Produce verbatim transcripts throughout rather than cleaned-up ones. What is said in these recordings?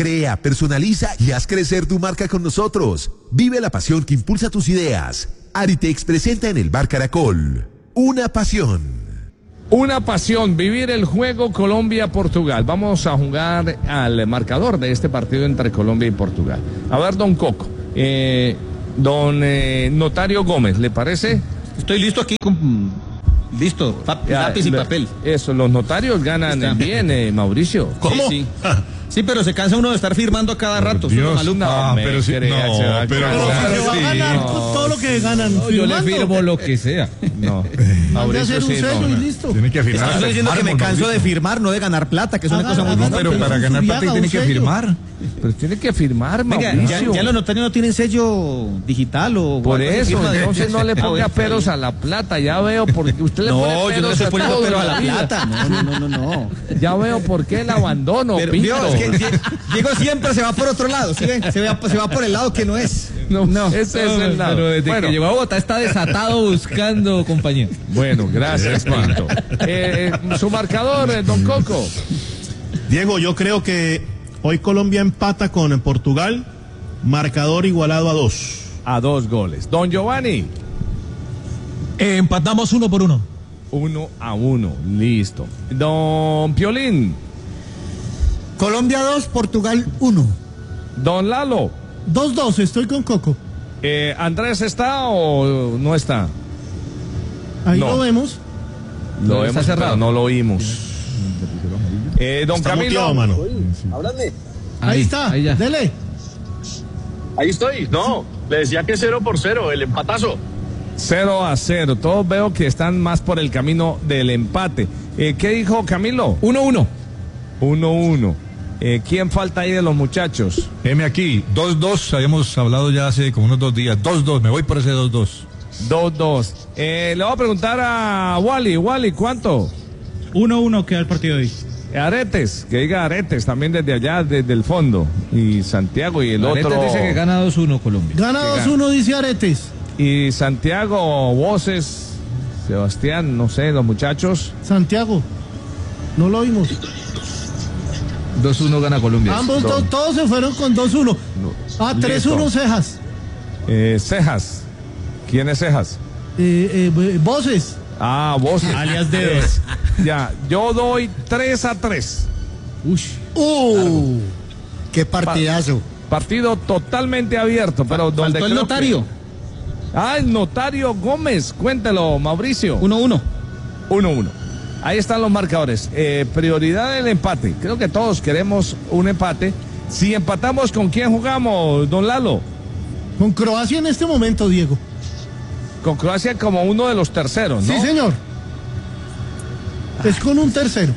Crea, personaliza y haz crecer tu marca con nosotros. Vive la pasión que impulsa tus ideas. Aritex presenta en el Bar Caracol una pasión. Una pasión, vivir el juego Colombia-Portugal. Vamos a jugar al marcador de este partido entre Colombia y Portugal. A ver, don Coco, eh, don eh, Notario Gómez, ¿le parece? Estoy listo aquí con... Listo, pa Ya, lápiz y le, papel. Eso, los notarios ganan bien, eh, Mauricio. ¿Cómo? Sí, sí. Sí, pero se cansa uno de estar firmando a cada rato. Dios. No, Ah, me pero sí, crea, no, se va a pero cansar. no, Pero se va a ganar no. todo lo que ganan. No, yo le firmando. firmo lo que sea. No, Mande a Mauricio hacer un sí, sello no. y listo. Tiene que firmar. Estoy diciendo que me canso de firmar, no de ganar plata, que es una Haga- cosa muy haga- No, distinta. pero para ganar plata Haga tiene un que sello. firmar. Pero tiene que firmar, Venga, Mauricio. ya, ya los notarios no tienen sello digital o... Por o algo de eso, firma de- entonces no le Ah, ponga bueno, peros a la plata, ya veo porque usted le pone No, yo no peros estoy a poniendo todo pero en a la vida. plata. No, no, no, no, no. Ya veo por qué el abandono, Pero, Pinto. Dios, que Die- Diego siempre se va por otro lado, ¿sí ven? Se va, se va por el lado que no es. No, ese es el lado. Pero desde Bueno. que llegó a Bogotá está desatado buscando compañía. Bueno, gracias, Pinto. Eh, su marcador, eh, don Coco. Diego, yo creo que hoy Colombia empata con Portugal, marcador igualado a dos. A dos goles. Don Giovanni. Eh, empatamos uno por uno. Uno a uno. Listo. Don Piolín. Colombia dos, Portugal uno. Don Lalo. dos dos, estoy con Coco. Eh, ¿Andrés está o no está? Ahí No. lo vemos. Lo No, está hemos cerrado. cerrado, no lo oímos. Eh, don Está Camilo. muteado, mano. Ahí, está, ahí ya. dele. Ahí estoy, no, le decía que cero por cero, el empatazo. Cero a cero. Todos veo que están más por el camino del empate. Eh, ¿Qué dijo Camilo? uno uno. Uno uno. Eh, ¿Quién falta ahí de los muchachos? M aquí, dos dos, habíamos hablado ya hace como unos dos días. dos dos, me voy por ese dos dos. Dos dos. Eh, le voy a preguntar a Wally. Wally, ¿cuánto? uno uno queda el partido de hoy. Aretes, que diga Aretes también desde allá, desde el fondo. Y Santiago y el Aretes otro. dice que gana dos uno Colombia. Gana dos uno, dice Aretes. Y Santiago, Voces, Sebastián, no sé, los muchachos. Santiago. No lo oímos. dos uno gana Colombia. Ambos dos, todos se fueron con dos uno. Ah, tres uno Listo. Cejas. Eh, Cejas. ¿Quién es Cejas? Eh, eh, voces. Ah, Voces. Alias Dedos. Ya, yo doy tres a tres. Uh, qué partidazo. Partido totalmente abierto, pero donde Faltó el creo notario. que- Ah, el notario Gómez. Cuéntelo, Mauricio. uno uno. uno uno. Ahí están los marcadores. Eh, prioridad del empate. Creo que todos queremos un empate. Si empatamos, ¿con quién jugamos, don Lalo? Con Croacia en este momento, Diego. Con Croacia como uno de los terceros, ¿no? Sí, señor. Es con un tercero.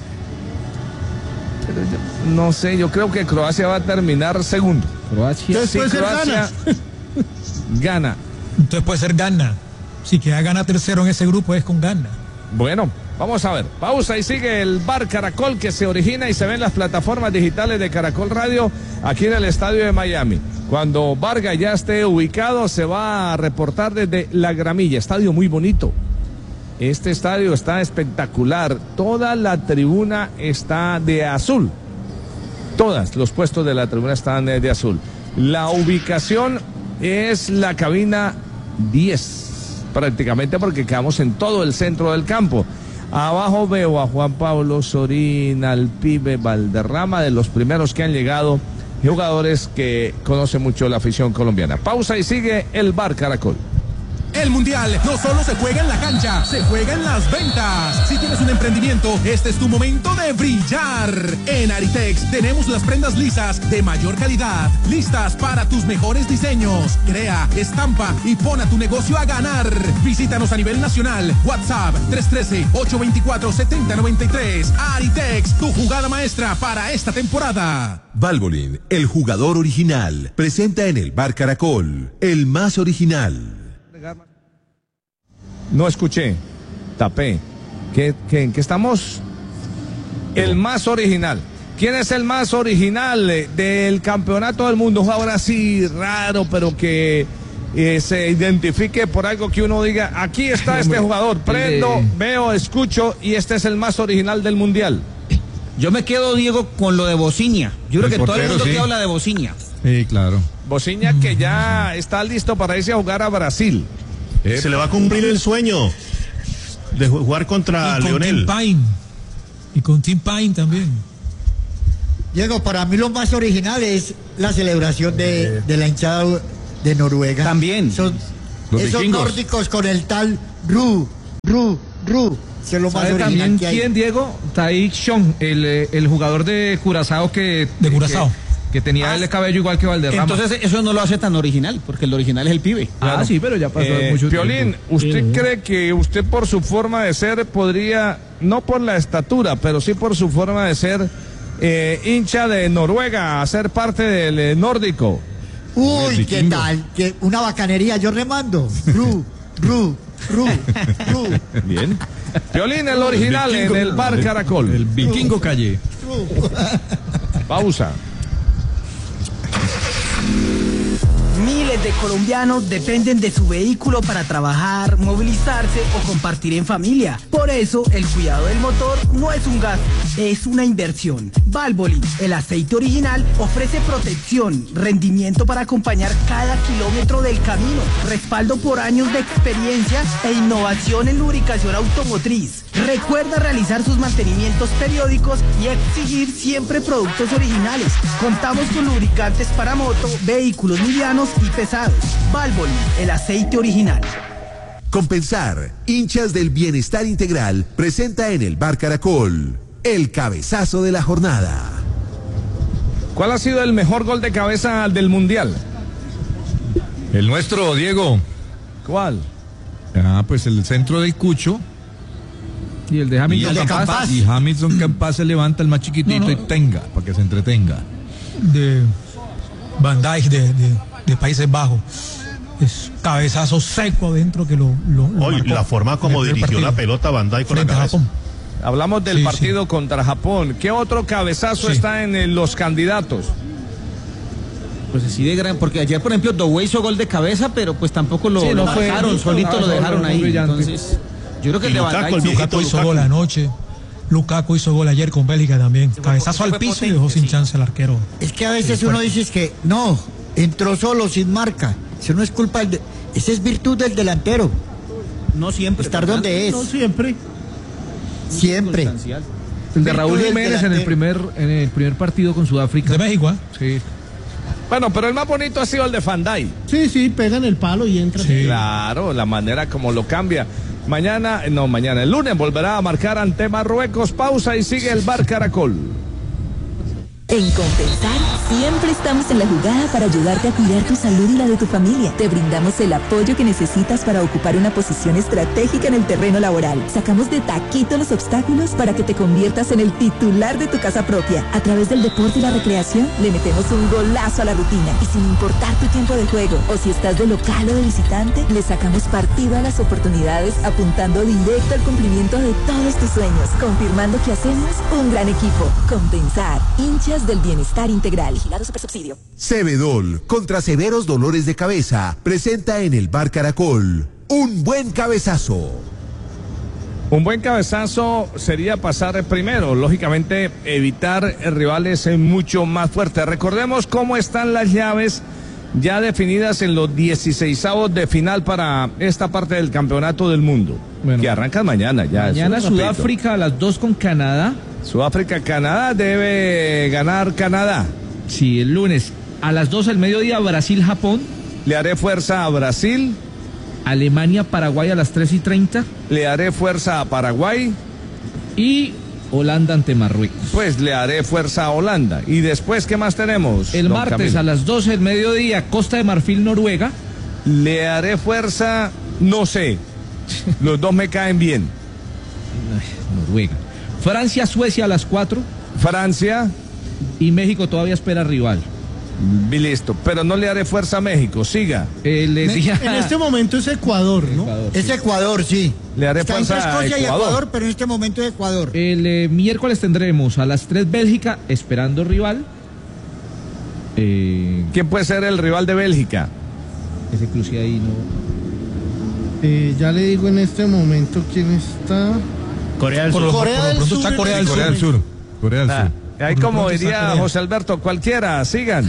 No sé, yo creo que Croacia va a terminar segundo. Croacia. Entonces Si puede ser Croacia gana. Entonces puede ser Ghana. Si queda gana tercero en ese grupo es con Ghana. Bueno, vamos a ver. Pausa y sigue el Bar Caracol que se origina y se ve en las plataformas digitales de Caracol Radio aquí en el estadio de Miami. Cuando Vargas ya esté ubicado, se va a reportar desde La Gramilla. Estadio muy bonito. Este estadio está espectacular. Toda la tribuna está de azul. Todas los puestos de la tribuna están eh, de azul. La ubicación es la cabina diez, prácticamente porque quedamos en todo el centro del campo. Abajo veo a Juan Pablo Sorín, al pibe Valderrama, de los primeros que han llegado, jugadores que conocen mucho la afición colombiana. Pausa y sigue el Bar Caracol. El Mundial no solo se juega en la cancha, se juega en las ventas. Si tienes un emprendimiento, este es tu momento de brillar. En Aritex tenemos las prendas lisas de mayor calidad, listas para tus mejores diseños. Crea, estampa y pon a tu negocio a ganar. Visítanos a nivel nacional. WhatsApp tres uno tres, ocho dos cuatro, siete cero nueve tres. Aritex, tu jugada maestra para esta temporada. Valvoline, el jugador original, presenta en el Bar Caracol, el más original. No escuché, tapé. ¿Qué, qué, ¿En qué estamos? El más original. ¿Quién es el más original eh, del campeonato del mundo? Un jugador así raro, pero que eh, se identifique por algo que uno diga, aquí está este jugador, prendo, veo, escucho y este es el más original del mundial. Yo me quedo, Diego, con lo de Bociña. Yo creo El que todo el portero, mundo sí. que habla de Bociña. Sí, claro. Bociña que ya está listo para irse a jugar a Brasil. Se le va a cumplir el sueño de jugar contra Y con Lionel. Tim Pine. Y con Tim Pine también. Diego, para mí lo más original es la celebración de, de la hinchada de Noruega. También. Son, Los esos vikingos. nórdicos con el tal Ru, Ru, Ru. Eso es lo más ¿Sabe original también que hay. quién, Diego? Taik Shon, el, eh, el jugador de Curazao que... De Curazao. Que, que tenía Ah, el cabello igual que Valderrama. Entonces eso no lo hace tan original, porque el original es el pibe. Ah, sí, pero ya pasó Eh, mucho Piolín, tiempo. ¿usted cree que usted por su forma de ser podría, no por la estatura, pero sí por su forma de ser eh, hincha de Noruega, a ser parte del eh, nórdico? Uy, ¿qué tal? Que una bacanería, yo remando. Ru, Ru, Ru, Ru, Bien. Piolín, el original vikingo. en el bar Caracol. El vikingo calle. Ru. Pausa. Miles de colombianos dependen de su vehículo para trabajar, movilizarse o compartir en familia. Por eso, el cuidado del motor no es un gasto, es una inversión. Valvoline, el aceite original, ofrece protección, rendimiento para acompañar cada kilómetro del camino, respaldo por años de experiencia e innovación en lubricación automotriz. Recuerda realizar sus mantenimientos periódicos y exigir siempre productos originales. Contamos con lubricantes para moto, vehículos livianos y pesados. Valvoline, el aceite original. Compensar, hinchas del bienestar integral, presenta en el bar Caracol el cabezazo de la jornada. ¿Cuál ha sido el mejor gol de cabeza del Mundial? El nuestro, Diego. ¿Cuál? Ah, pues el centro del Cucho. Y el de Y Hamilton el de Campas. Campas. Y Hamilton Campas se levanta el más chiquitito No, no. y tenga, para que se entretenga. De Van Dijk de, de, de Países Bajos. Es cabezazo seco adentro que lo, lo, lo Hoy, marcó la forma como en el primer dirigió la partido pelota Van Dijk con la frente a cabeza. Japón. Hablamos del Sí, partido sí. contra Japón. ¿Qué otro cabezazo Sí. está en eh, los candidatos? Pues así de gran, porque ayer, por ejemplo, Doué hizo gol de cabeza, pero pues tampoco lo, Sí, lo no fue- marcaron, no, solito no, lo no, dejaron no, ahí. muy brillante. Entonces, yo creo que Y el de Van Lukaku, Dijk el sí. viejito Lukaku hizo Lukaku. gol anoche. Lukaku hizo gol ayer con Bélgica también. fue- Cabezazo se al fue piso y potente, dejó sin sí. chance al arquero. Es que a veces uno dice es que no, entró solo, sin marca. Eso no es culpa del... de- Esa es virtud del delantero. No siempre. Estar ¿verdad? donde es. No siempre. Siempre. Circunstancial. El de Virtud Raúl del Jiménez en el delantero. primer en el primer partido con Sudáfrica. De México, ¿eh? Sí. Bueno, pero el más bonito ha sido el de Van Dijk. Sí, sí, pegan el palo y entran. Sí. Claro, la manera como lo cambia. Mañana, no, mañana, el lunes volverá a marcar ante Marruecos. Pausa y sigue el bar Caracol. En Compensar siempre estamos en la jugada para ayudarte a cuidar tu salud y la de tu familia. Te brindamos el apoyo que necesitas para ocupar una posición estratégica en el terreno laboral. Sacamos de taquito los obstáculos para que te conviertas en el titular de tu casa propia. A través del deporte y la recreación le metemos un golazo a la rutina. Y sin importar tu tiempo de juego o si estás de local o de visitante, le sacamos partido a las oportunidades apuntando directo al cumplimiento de todos tus sueños. Confirmando que hacemos un gran equipo. Compensar, hinchas del bienestar integral. Vigilado Supersubsidio. Cebedol, contra severos dolores de cabeza, presenta en el bar Caracol un buen cabezazo. Un buen cabezazo sería pasar primero, lógicamente evitar rivales mucho más fuertes. Recordemos cómo están las llaves ya definidas en los dieciseisavos de final para esta parte del campeonato del mundo, Bueno. que arrancan mañana ya. Mañana eso es rapidito. Sudáfrica a las dos con Canadá. Sudáfrica, Canadá, debe ganar Canadá. Sí, el lunes a las dos del mediodía Brasil-Japón. Le haré fuerza a Brasil. Alemania-Paraguay a las tres y treinta. Le haré fuerza a Paraguay. Y Holanda ante Marruecos. Pues le haré fuerza a Holanda. Y después, ¿qué más tenemos? El don martes Camilo? a las doce del mediodía Costa de Marfil-Noruega. Le haré fuerza, no sé. Los dos me caen bien. Noruega. Francia-Suecia a las cuatro. Francia. Y México todavía espera rival. Y listo. Pero no le haré fuerza a México. Siga. El Me- día... En este momento es Ecuador, ¿no? Ecuador, Es sí. Ecuador, sí. Le haré Está fuerza entre a Escocia y Ecuador. Ecuador, pero en este momento es Ecuador. El eh, miércoles tendremos a las tres Bélgica esperando rival. Eh, ¿Quién puede ser el rival de Bélgica? ese cruce ahí no. Eh, ya le digo en este momento quién está. Corea del Por, Sur. lo- por Corea lo del pronto Sur está en Corea del este Sur. Corea del Sur. Corea del Ah, Sur. ahí Por lo como pronto está diría Corea. José Alberto, cualquiera, sigan.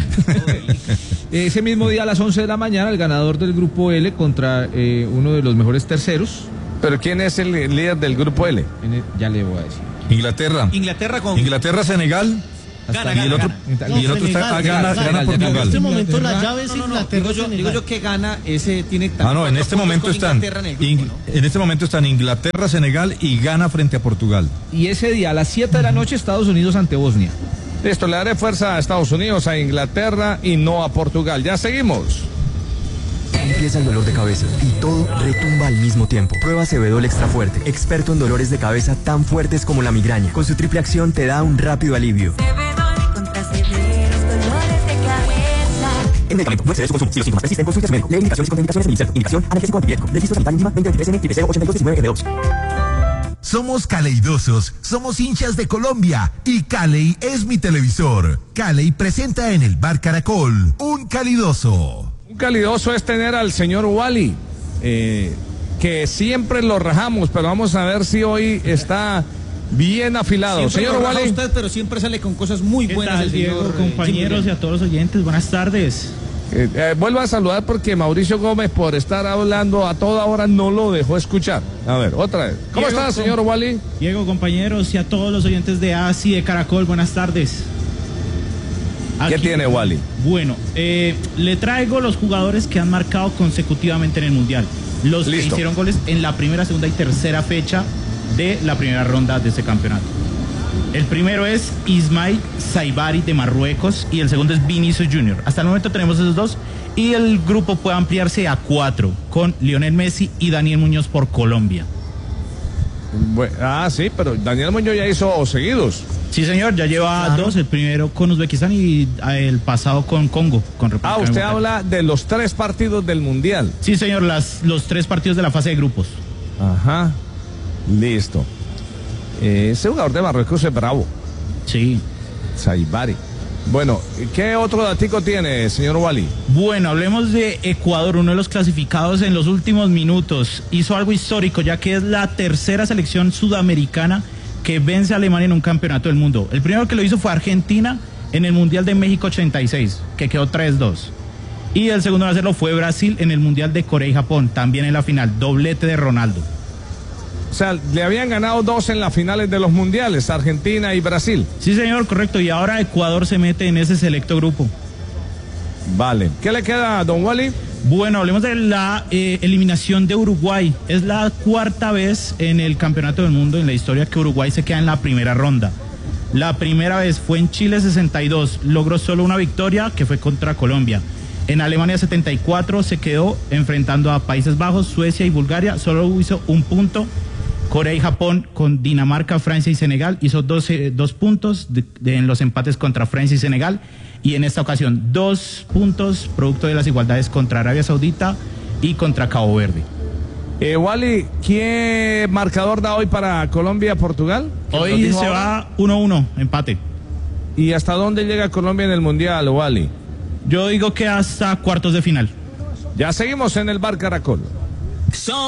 Ese mismo día a las once de la mañana, el ganador del grupo L contra eh, uno de los mejores terceros. Pero ¿quién es el líder del grupo L? En el- ya le voy a decir. Inglaterra. Inglaterra con... Inglaterra, Senegal. Gana, y el gana, otro, gana. y el otro está, Senegal, ah, gana, Senegal, gana Senegal, Portugal. En este momento la Inglaterra- llave es No, no, no, Inglaterra. digo yo, digo Senegal. yo que gana, ese tiene Ah, no, en cuatro este puntos momento con están Inglaterra en el grupo, Ing- ¿no? en este momento están Inglaterra, Senegal y Ghana frente a Portugal. Y ese día a las siete de la noche, Estados Unidos ante Bosnia. Listo, le daré fuerza a Estados Unidos, a Inglaterra y no a Portugal. Ya seguimos. Empieza el dolor de cabeza y todo retumba al mismo tiempo. Prueba Cebedol Extra Fuerte, experto en dolores de cabeza tan fuertes como la migraña. Con su triple acción te da un rápido alivio. Cebedol contra severos dolores de cabeza. El medicamento no excede su consumo. Si los síntomas persisten, consulte a su médico. Lee indicaciones y contraindicaciones del inserto. Indicación, analgésico antipirético. Registro sanitario enzima veinte veintitrés N triple cero ochenta y dos diecinueve G dos. Somos caleidosos, somos hinchas de Colombia y Caley es mi televisor. Caley presenta en el Bar Caracol un calidoso. Un calidoso es tener al señor Wally, eh, que siempre lo rajamos, pero vamos a ver si hoy está bien afilado. Siempre Señor lo raja Wally. usted, pero siempre sale con cosas muy ¿Qué buenas. tal, el Diego, señor, eh, compañeros Jimmy y a todos los oyentes? Buenas tardes. Eh, eh, vuelvo a saludar porque Mauricio Gómez, por estar hablando a toda hora, no lo dejó escuchar. A ver, otra vez. ¿Cómo Diego, está, com- señor Wally? Diego, compañeros y a todos los oyentes de A S I de Caracol, buenas tardes. ¿Qué tiene Wally? Bueno, eh, le traigo los jugadores que han marcado consecutivamente en el Mundial. Los Listo. que hicieron goles en la primera, segunda y tercera fecha de la primera ronda de este campeonato. El primero es Ismail Saibari de Marruecos y el segundo es Vinicius Junior Hasta el momento tenemos esos dos y el grupo puede ampliarse a cuatro con Lionel Messi y Daniel Muñoz por Colombia. Bue- ah, sí, pero Daniel Muñoz ya hizo seguidos. Sí, señor, ya lleva Claro. dos, el primero con Uzbekistán y ah, el pasado con Congo. Con República Ah, usted Democrática. habla de los tres partidos del Mundial. Sí, señor, las, los tres partidos de la fase de grupos. Ajá. Listo. Eh, ese jugador de Marruecos es bravo. Sí. Saibari. Bueno, ¿qué otro datico tiene, señor Wally? Bueno, hablemos de Ecuador, uno de los clasificados en los últimos minutos. Hizo algo histórico, ya que es la tercera selección sudamericana que vence a Alemania en un campeonato del mundo. El primero que lo hizo fue Argentina en el Mundial de México ochenta y seis, que quedó tres dos. Y el segundo en hacerlo fue Brasil en el Mundial de Corea y Japón, también en la final, doblete de Ronaldo. O sea, le habían ganado dos en las finales de los mundiales, Argentina y Brasil. Sí, señor, correcto. Y ahora Ecuador se mete en ese selecto grupo. Vale. ¿Qué le queda a don Wally? Bueno, hablemos de la eh, eliminación de Uruguay. Es la cuarta vez en el Campeonato del Mundo en la historia que Uruguay se queda en la primera ronda. La primera vez fue en Chile sesenta y dos, logró solo una victoria que fue contra Colombia. En Alemania setenta y cuatro se quedó enfrentando a Países Bajos, Suecia y Bulgaria, solo hizo un punto. Corea y Japón con Dinamarca, Francia y Senegal hizo doce, dos puntos de, de, en los empates contra Francia y Senegal. Y en esta ocasión dos puntos producto de las igualdades contra Arabia Saudita y contra Cabo Verde. Eh, Wally, ¿qué marcador da hoy para Colombia-Portugal? Hoy se va uno uno, empate. ¿Y hasta dónde llega Colombia en el Mundial, Wally? Yo digo que hasta cuartos de final. Ya seguimos en el Bar Caracol.